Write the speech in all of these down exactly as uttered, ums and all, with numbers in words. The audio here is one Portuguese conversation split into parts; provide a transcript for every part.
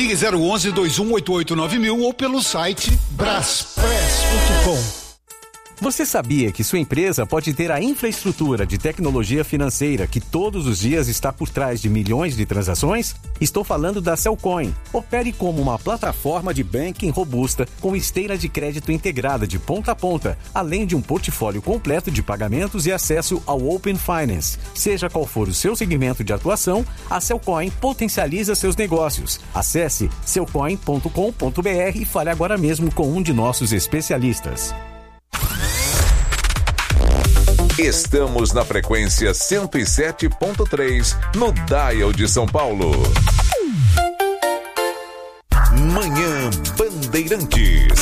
Ligue zero onze, dois um oito oito, nove mil ou pelo site braspress ponto com. Você sabia que sua empresa pode ter a infraestrutura de tecnologia financeira que todos os dias está por trás de milhões de transações? Estou falando da Cellcoin. Opere como uma plataforma de banking robusta com esteira de crédito integrada de ponta a ponta, além de um portfólio completo de pagamentos e acesso ao Open Finance. Seja qual for o seu segmento de atuação, a Cellcoin potencializa seus negócios. Acesse cellcoin ponto com ponto b r e fale agora mesmo com um de nossos especialistas. Estamos na frequência cento e sete ponto três, no Dial de São Paulo. Manhã Bandeirantes.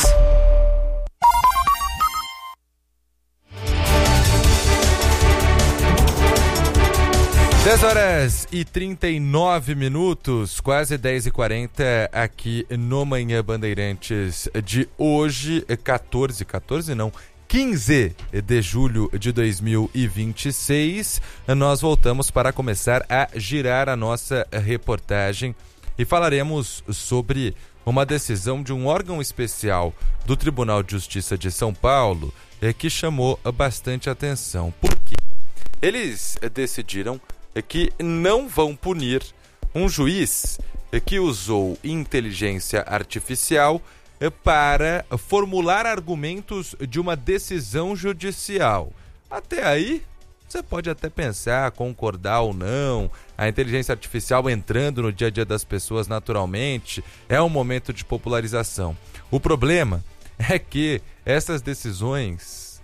dez horas e trinta e nove minutos, quase dez e quarenta aqui no Manhã Bandeirantes de hoje, quatorze, quatorze não, quinze de julho de dois mil e vinte e seis, nós voltamos para começar a girar a nossa reportagem e falaremos sobre uma decisão de um órgão especial do Tribunal de Justiça de São Paulo que chamou bastante atenção. Por quê? Eles decidiram que não vão punir um juiz que usou inteligência artificial para formular argumentos de uma decisão judicial. Até aí, você pode até pensar, concordar ou não, a inteligência artificial entrando no dia a dia das pessoas naturalmente, é um momento de popularização. O problema é que essas decisões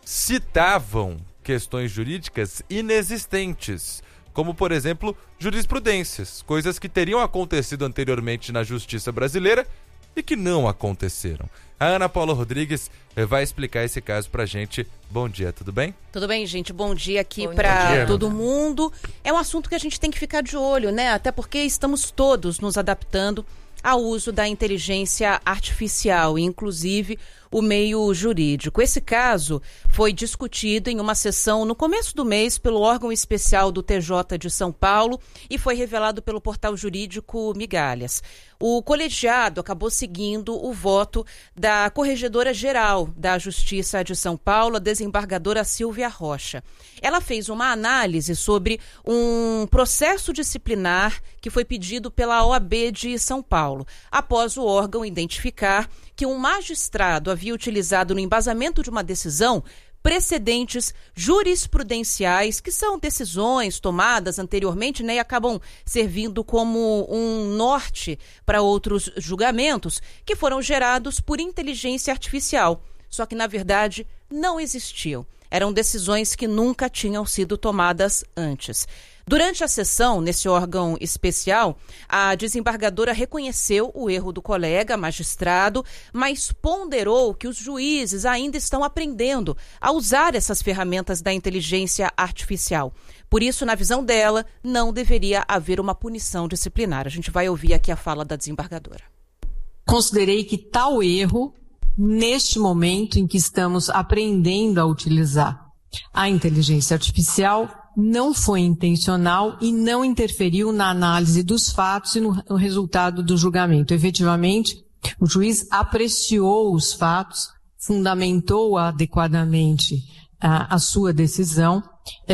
citavam questões jurídicas inexistentes, como, por exemplo, jurisprudências, coisas que teriam acontecido anteriormente na justiça brasileira e que não aconteceram. A Ana Paula Rodrigues vai explicar esse caso pra gente. Bom dia, tudo bem? Tudo bem, gente. Bom dia aqui para todo mundo. É um assunto que a gente tem que ficar de olho, né? Até porque estamos todos nos adaptando ao uso da inteligência artificial, inclusive o meio jurídico. Esse caso foi discutido em uma sessão no começo do mês pelo órgão especial do T J de São Paulo e foi revelado pelo portal jurídico Migalhas. O colegiado acabou seguindo o voto da Corregedora-Geral da Justiça de São Paulo, a desembargadora Silvia Rocha. Ela fez uma análise sobre um processo disciplinar que foi pedido pela O A B de São Paulo, após o órgão identificar que um magistrado havia utilizado no embasamento de uma decisão precedentes jurisprudenciais, que são decisões tomadas anteriormente, né, e acabam servindo como um norte para outros julgamentos que foram gerados por inteligência artificial. Só que, na verdade, não existiam. Eram decisões que nunca tinham sido tomadas antes. Durante a sessão, nesse órgão especial, a desembargadora reconheceu o erro do colega magistrado, mas ponderou que os juízes ainda estão aprendendo a usar essas ferramentas da inteligência artificial. Por isso, na visão dela, não deveria haver uma punição disciplinar. A gente vai ouvir aqui a fala da desembargadora. Considerei que tal erro, neste momento em que estamos aprendendo a utilizar a inteligência artificial, não foi intencional e não interferiu na análise dos fatos e no, no resultado do julgamento. Efetivamente, o juiz apreciou os fatos, fundamentou adequadamente a, a sua decisão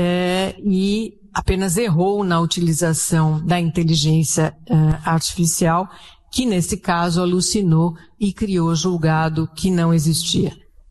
é, e apenas errou na utilização da inteligência é, artificial, que nesse caso alucinou e criou julgado que não existia.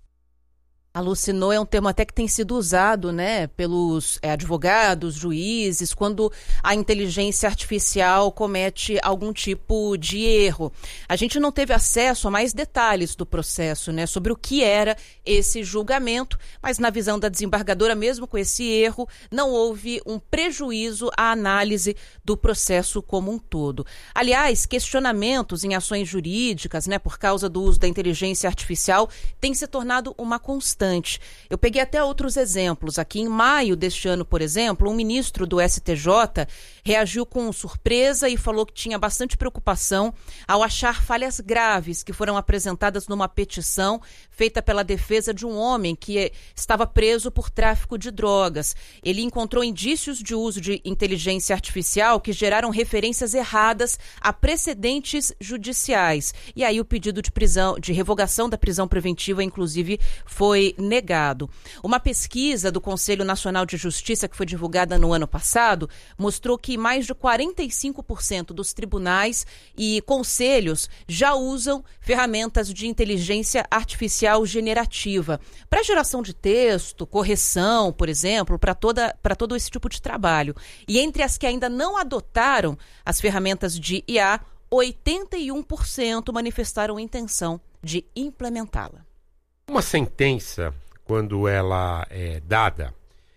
Alucinou é um termo até que tem sido usado, né, pelos é, advogados, juízes, quando a inteligência artificial comete algum tipo de erro. A gente não teve acesso a mais detalhes do processo, né, sobre o que era esse julgamento, mas na visão da desembargadora, mesmo com esse erro, não houve um prejuízo à análise do processo como um todo. Aliás, questionamentos em ações jurídicas, né, por causa do uso da inteligência artificial, tem se tornado uma constante. bastante. Eu peguei até outros exemplos. Aqui em maio deste ano, por exemplo, um ministro do S T J reagiu com surpresa e falou que tinha bastante preocupação ao achar falhas graves que foram apresentadas numa petição feita pela defesa de um homem que estava preso por tráfico de drogas. Ele encontrou indícios de uso de inteligência artificial que geraram referências erradas a precedentes judiciais. E aí o pedido de prisão, de revogação da prisão preventiva, inclusive, foi negado. Uma pesquisa do Conselho Nacional de Justiça, que foi divulgada no ano passado, mostrou que mais de quarenta e cinco por cento dos tribunais e conselhos já usam ferramentas de inteligência artificial generativa para geração de texto, correção, por exemplo, para toda, para todo esse tipo de trabalho. E entre as que ainda não adotaram as ferramentas de I A, oitenta e um por cento manifestaram intenção de implementá-la. Uma sentença, quando ela é dada,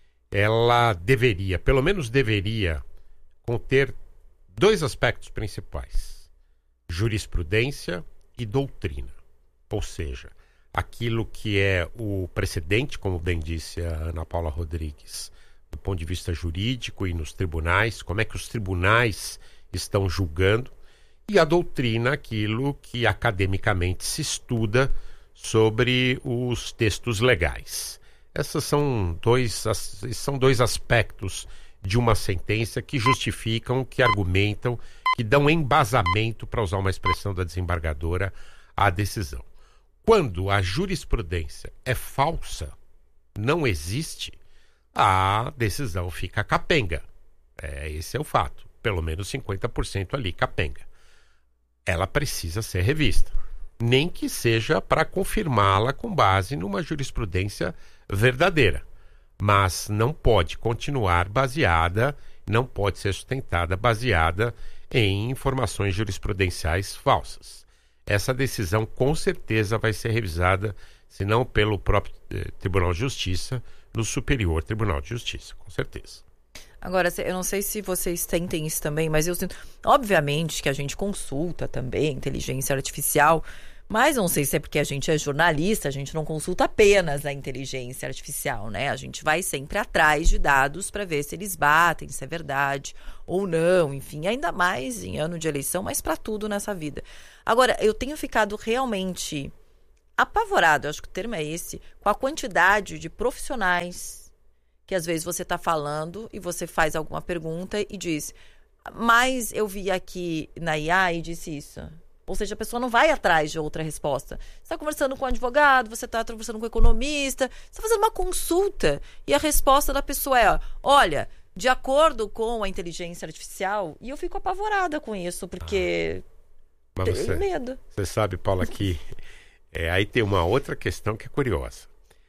ela deveria, pelo menos deveria, conter dois aspectos principais: jurisprudência e doutrina. Ou seja, aquilo que é o precedente, como bem disse a Ana Paula Rodrigues, do ponto de vista jurídico e nos tribunais, como é que os tribunais estão julgando, e a doutrina, aquilo que academicamente se estuda sobre os textos legais. Esses são dois, são dois aspectos de uma sentença que justificam, que argumentam, que dão embasamento, para usar uma expressão da desembargadora, à decisão. Quando a jurisprudência é falsa, não existe, a decisão fica capenga. É, esse é o fato. Pelo menos cinquenta por cento ali capenga. Ela precisa ser revista. Nem que seja para confirmá-la com base numa jurisprudência verdadeira. Mas não pode continuar baseada, não pode ser sustentada baseada em informações jurisprudenciais falsas. Essa decisão com certeza vai ser revisada, se não pelo próprio eh, Tribunal de Justiça, no Superior Tribunal de Justiça, com certeza. Agora, eu não sei se vocês sentem isso também, mas eu sinto... Obviamente que a gente consulta também inteligência artificial, mas não sei se é porque a gente é jornalista, a gente não consulta apenas a inteligência artificial, né? A gente vai sempre atrás de dados para ver se eles batem, se é verdade ou não, enfim, ainda mais em ano de eleição, mas para tudo nessa vida. Agora, eu tenho ficado realmente apavorado, acho que o termo é esse, com a quantidade de profissionais que às vezes você está falando e você faz alguma pergunta e diz, mas eu vi aqui na I A e disse isso. Ou seja, a pessoa não vai atrás de outra resposta. Você está conversando com um advogado, você está conversando com um economista, você está fazendo uma consulta e a resposta da pessoa é, olha, de acordo com a inteligência artificial, e eu fico apavorada com isso, porque ah, tenho você, medo. Você sabe, Paula, que é, aí tem uma outra questão que é curiosa.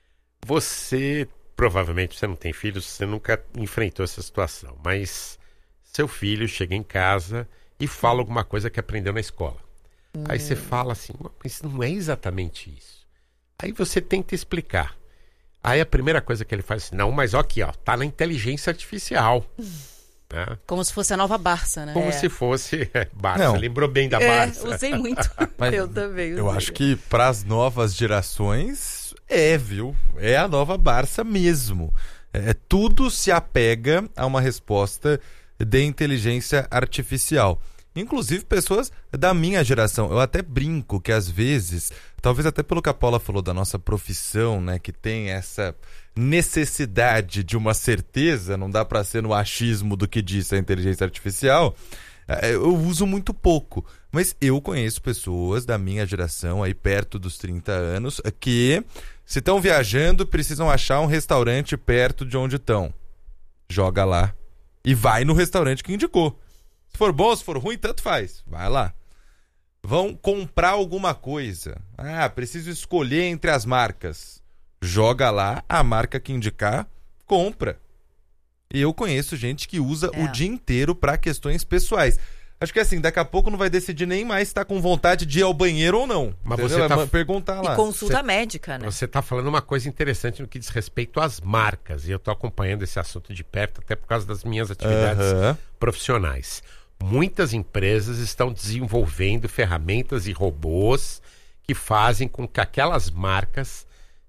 Você, provavelmente, você não tem filhos, você nunca enfrentou essa situação, mas seu filho chega em casa e fala alguma coisa que aprendeu na escola. Hum. Aí você fala assim, mas não é exatamente isso. Aí você tenta explicar. Aí a primeira coisa que ele faz é assim, não, mas ó, aqui, ó, tá na inteligência artificial. Hum. Né? Como se fosse a nova Barça, né? Como é. se fosse é, Barça, não. Lembrou bem da é, Barça. Usei muito. Mas eu também usei. Eu acho que para as novas gerações é, viu? É a nova Barça mesmo. É, tudo se apega a uma resposta de inteligência artificial. Inclusive pessoas da minha geração. Eu até brinco que às vezes, talvez até pelo que a Paula falou da nossa profissão, né, que tem essa necessidade de uma certeza, não dá para ser no achismo do que disse a inteligência artificial, eu uso muito pouco. Mas eu conheço pessoas da minha geração, aí perto dos trinta anos, que se estão viajando, precisam achar um restaurante perto de onde estão. Joga lá e vai no restaurante que indicou. Se for bom, se for ruim, tanto faz. Vai lá. Vão comprar alguma coisa. Ah, preciso escolher entre as marcas. Joga lá, a marca que indicar, compra. E eu conheço gente que usa é. o dia inteiro para questões pessoais. Acho que assim, daqui a pouco não vai decidir nem mais se tá com vontade de ir ao banheiro ou não. Mas entendeu? você tá... Vai perguntar lá. E consulta você... médica, né? Você tá falando uma coisa interessante no que diz respeito às marcas. E eu tô acompanhando esse assunto de perto, até por causa das minhas atividades uh-huh. profissionais. Muitas empresas estão desenvolvendo ferramentas e robôs que fazem com que aquelas marcas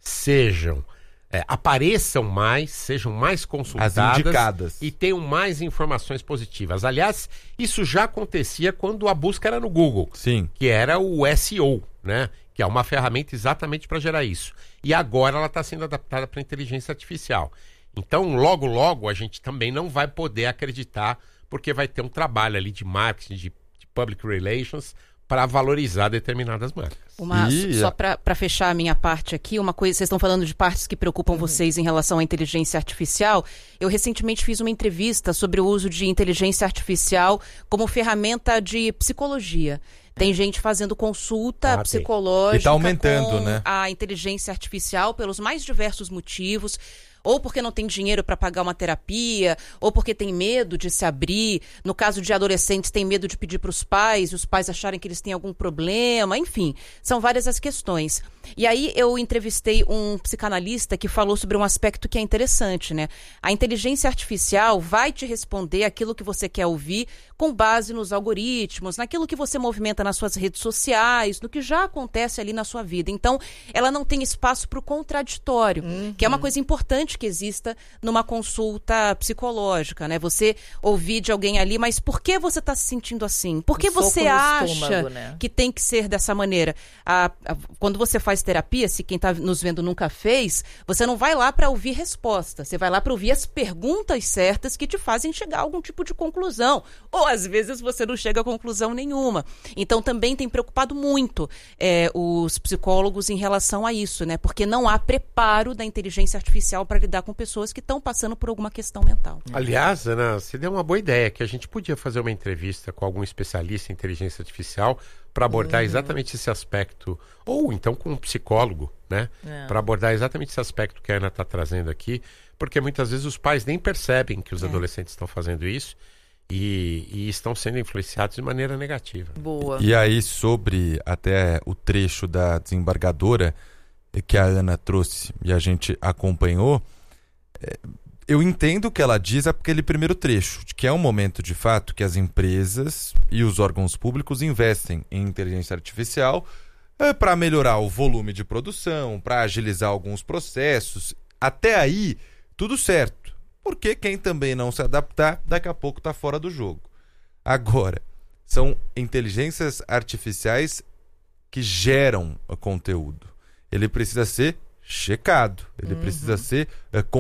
sejam, é, apareçam mais, sejam mais consultadas. As indicadas. E tenham mais informações positivas. Aliás, isso já acontecia quando a busca era no Google. Sim. Que era o S E O, né? Que é uma ferramenta exatamente para gerar isso. E agora ela está sendo adaptada para inteligência artificial. Então, logo, logo, a gente também não vai poder acreditar, porque vai ter um trabalho ali de marketing, de, de public relations, para valorizar determinadas marcas. Uma, E... Só para fechar a minha parte aqui, uma coisa, vocês estão falando de partes que preocupam uhum. vocês em relação à inteligência artificial. Eu recentemente fiz uma entrevista sobre o uso de inteligência artificial como ferramenta de psicologia. Tem gente fazendo consulta ah, psicológica e tá aumentando, com né? a inteligência artificial pelos mais diversos motivos. Ou porque não tem dinheiro para pagar uma terapia, ou porque tem medo de se abrir. No caso de adolescentes, tem medo de pedir para os pais, e os pais acharem que eles têm algum problema. Enfim, são várias as questões. E aí eu entrevistei um psicanalista que falou sobre um aspecto que é interessante, né? A inteligência artificial vai te responder aquilo que você quer ouvir com base nos algoritmos, naquilo que você movimenta nas suas redes sociais, no que já acontece ali na sua vida. Então, ela não tem espaço para o contraditório, uhum. que é uma coisa importante que exista numa consulta psicológica, né? Você ouvir de alguém ali, mas por que você está se sentindo assim? Por que você acha estômago, né? que tem que ser dessa maneira? A, a, quando você faz terapia, se quem está nos vendo nunca fez, você não vai lá para ouvir resposta, você vai lá para ouvir as perguntas certas que te fazem chegar a algum tipo de conclusão. Ou às vezes você não chega a conclusão nenhuma. Então também tem preocupado muito é, os psicólogos em relação a isso, né? Porque não há preparo da inteligência artificial para lidar com pessoas que estão passando por alguma questão mental. Aliás, Ana, você deu uma boa ideia, que a gente podia fazer uma entrevista com algum especialista em inteligência artificial para abordar uhum. exatamente esse aspecto, ou então com um psicólogo, né? É. Para abordar exatamente esse aspecto que a Ana está trazendo aqui, porque muitas vezes os pais nem percebem que os é. adolescentes estão fazendo isso e, e estão sendo influenciados de maneira negativa. Boa. E aí, sobre até o trecho da desembargadora que a Ana trouxe e a gente acompanhou, é, eu entendo o que ela diz aquele primeiro trecho, de que é um momento de fato que as empresas e os órgãos públicos investem em inteligência artificial é, para melhorar o volume de produção, para agilizar alguns processos. Até aí, tudo certo, porque quem também não se adaptar, daqui a pouco está fora do jogo. Agora, são inteligências artificiais que geram conteúdo. Ele precisa ser checado, ele uhum. precisa ser é,